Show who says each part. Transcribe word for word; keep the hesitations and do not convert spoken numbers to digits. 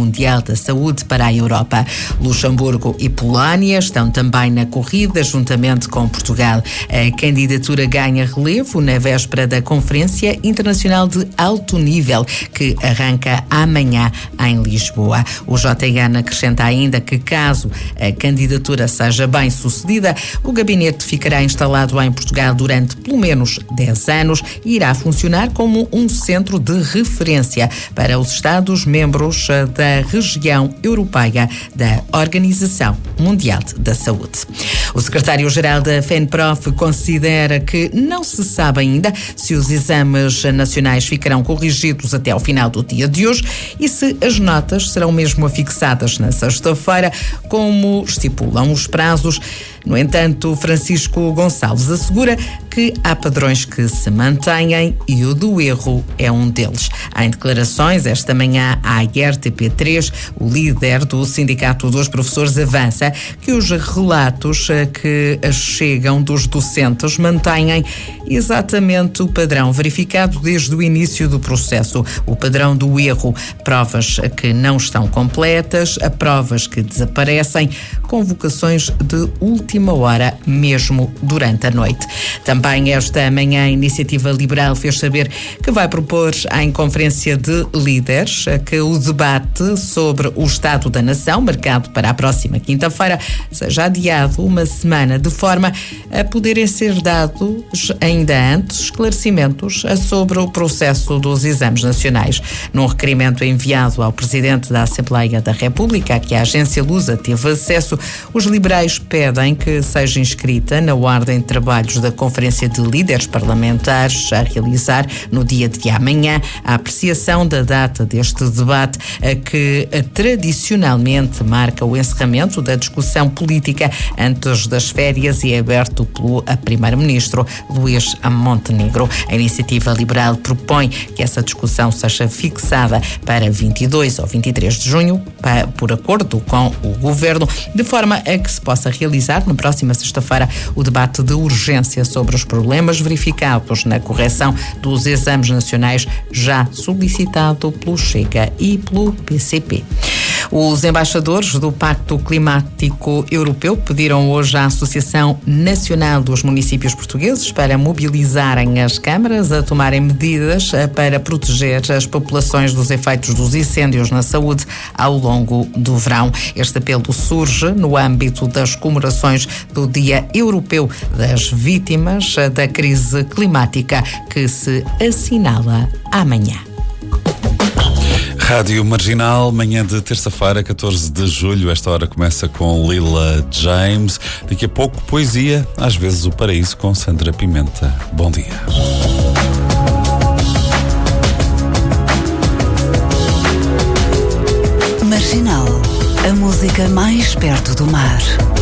Speaker 1: Mundial da Saúde para a Europa. Luxemburgo e Polónia estão também na corrida, juntamente com Portugal. A candidatura ganha relevo na véspera da Conferência Internacional de Alto Nível, que arranca amanhã em Lisboa. O J N acrescenta ainda que, caso a candidatura seja bem sucedida, o gabinete ficará instalado em Portugal durante pelo menos dez anos e irá funcionar como um centro de referência para os Estados-membros da região europeia da Organização Mundial da Saúde. O secretário-geral da FENPROF considera que não se sabe ainda se os exames nacionais ficarão corrigidos até ao final do dia de hoje e se as notas serão mesmo afixadas na sexta-feira, como estipulam os prazos. No entanto, Francisco Gonçalves assegura que há padrões que se mantêm e o do erro é um deles. Em declarações esta manhã à R T P três, o líder do Sindicato dos Professores avança que os relatos que chegam dos docentes mantêm exatamente o padrão verificado desde o início do processo. O padrão do erro, provas que não estão completas, a provas que desaparecem, convocações de última hora, mesmo durante a noite. Também esta manhã a Iniciativa Liberal fez saber que vai propor em conferência de líderes que o debate sobre o Estado da Nação, marcado para a próxima quinta-feira, seja adiado uma semana, de forma a poderem ser dados ainda antes esclarecimentos sobre o processo dos exames nacionais. Num requerimento enviado ao Presidente da Assembleia da República, a que a agência Lusa teve acesso, os liberais pedem que seja inscrita na ordem de trabalhos da Conferência de Líderes Parlamentares a realizar no dia de amanhã a apreciação da data deste debate, que tradicionalmente marca o encerramento da discussão política antes das férias e é aberto pelo primeiro-ministro Luís Montenegro. A Iniciativa Liberal propõe que essa discussão seja fixada para vinte e dois ou vinte e três de junho, por acordo com o Governo, de forma a que se possa realizar na próxima sexta-feira o debate de urgência sobre os problemas verificados na correção dos exames nacionais, já solicitado pelo Chega e pelo P C P. Os embaixadores do Pacto Climático Europeu pediram hoje à Associação Nacional dos Municípios Portugueses para mobilizarem as câmaras a tomarem medidas para proteger as populações dos efeitos dos incêndios na saúde ao longo do verão. Este apelo surge no âmbito das comemorações do Dia Europeu das Vítimas da Crise Climática, que se assinala amanhã.
Speaker 2: Rádio Marginal, manhã de terça-feira, catorze de julho. Esta hora começa com Lila James. Daqui a pouco, poesia, às vezes o paraíso, com Sandra Pimenta. Bom dia.
Speaker 3: Marginal, a música mais perto do mar.